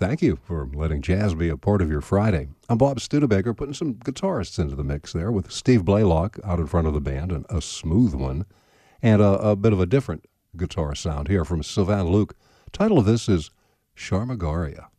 thank you for letting jazz be a part of your Friday. I'm Bob Studebaker, putting some guitarists into the mix there with Steve Blaylock out in front of the band, and a smooth one, and a bit of a different guitar sound here from Sylvan Luke. Title of this is Sharmagaria.